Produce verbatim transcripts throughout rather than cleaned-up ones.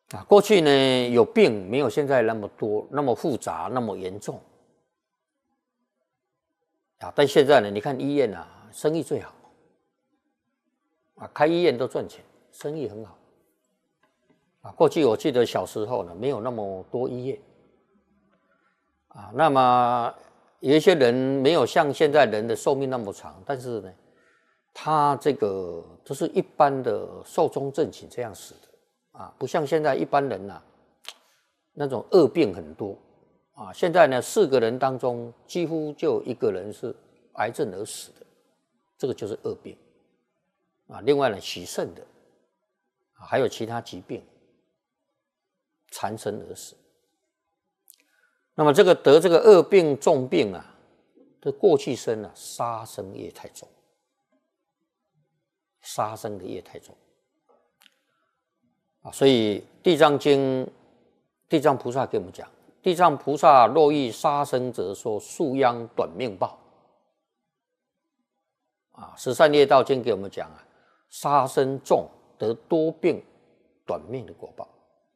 啊，过去呢有病没有现在那么多，那么复杂，那么严重。啊，但现在呢，你看医院啊，生意最好，啊，开医院都赚钱，生意很好。啊，过去我记得小时候呢，没有那么多医院。啊，那么有一些人没有像现在人的寿命那么长，但是呢，他这个都是一般的寿终正寝这样死的。啊，不像现在一般人呐、啊，那种恶病很多啊。现在呢，四个人当中几乎就一个人是癌症而死的，这个就是恶病啊。另外呢，洗肾的，啊，还有其他疾病缠身而死。那么这个得这个恶病重病啊，这过去生啊，杀生业太重，杀生的业太重。所以《地藏经》，地藏菩萨给我们讲：地藏菩萨若遇杀生者，说树殃短命报。啊，《十善业道经》给我们讲啊，杀生重得多病短命的果报。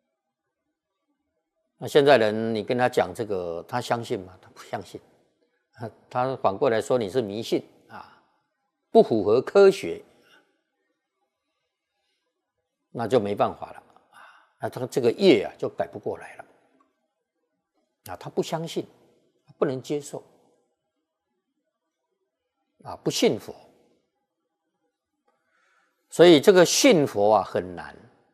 那现在人，你跟他讲这个，他相信吗？他不相信，他反过来说你是迷信啊，不符合科学。那就没办法了啊！他这个业啊就改不过来了啊！他不相信，不能接受啊，不信佛，所以这个信佛啊很难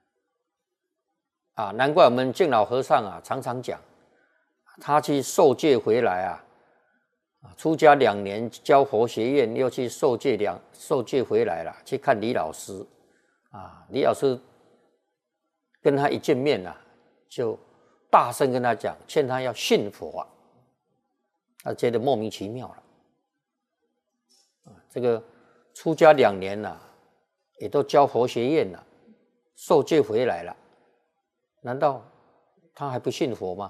啊！难怪我们净老和尚啊常常讲，他去受戒回来啊，出家两年教佛学院，又去受戒两受戒回来了，去看李老师。啊，李老师跟他一见面啊，就大声跟他讲，劝他要信佛啊。他觉得莫名其妙了。啊，这个出家两年了、啊，也都教佛学院了，受戒回来了，难道他还不信佛吗？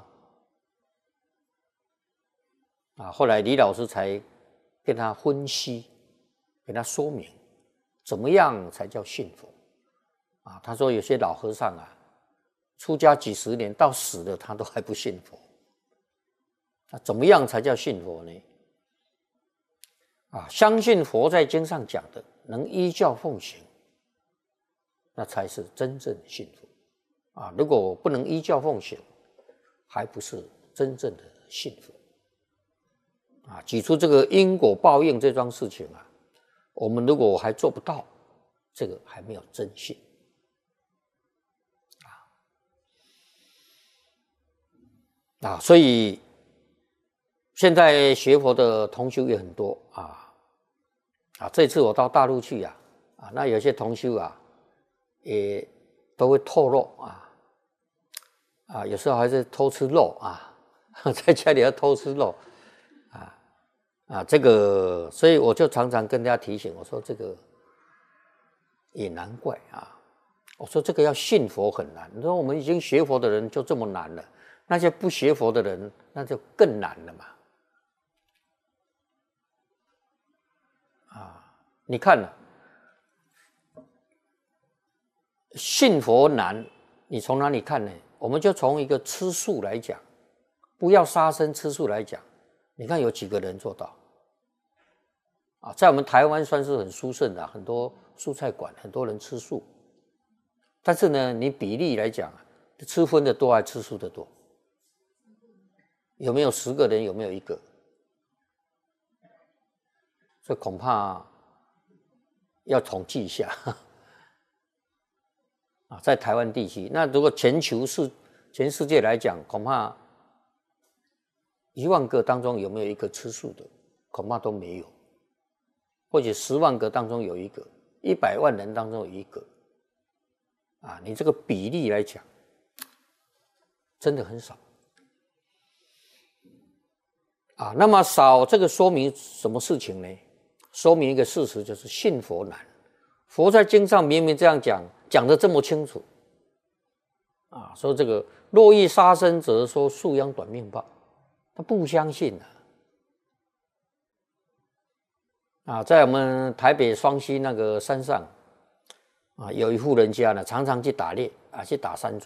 啊，后来李老师才跟他分析，给他说明，怎么样才叫信佛。啊，他说有些老和尚啊，出家几十年到死了，他都还不信佛。那怎么样才叫信佛呢？啊，相信佛在经上讲的，能依教奉行，那才是真正的信佛。啊，如果不能依教奉行，还不是真正的信佛。啊，举出这个因果报应这桩事情啊，我们如果还做不到，这个还没有真信。啊，所以现在学佛的同修也很多啊啊！这次我到大陆去啊啊，那有些同修啊，也都会透露啊啊，有时候还是偷吃肉啊，在家里要偷吃肉啊啊，这个，所以我就常常跟大家提醒，我说这个也难怪啊，我说这个要信佛很难，你说我们已经学佛的人就这么难了。那些不学佛的人，那就更难了嘛！啊，你看了，信佛难，你从哪里看呢？我们就从一个吃素来讲，不要杀生吃素来讲，你看有几个人做到？啊，在我们台湾算是很殊胜的，很多蔬菜馆，很多人吃素。但是呢，你比例来讲，吃荤的多还是吃素的多？有没有十个人？有没有一个？这恐怕要统计一下啊，在台湾地区，那如果全球是全世界来讲，恐怕一万个当中有没有一个吃素的？恐怕都没有。或者十万个当中有一个，一百万人当中有一个，啊，你这个比例来讲，真的很少。啊，那么少，这个说明什么事情呢？说明一个事实，就是信佛难。佛在经上明明这样讲，讲得这么清楚，啊，说这个若遇杀生者，说树殃短命报，他不相信啊。啊，在我们台北双溪那个山上，啊，有一户人家呢，常常去打猎啊，去打山猪。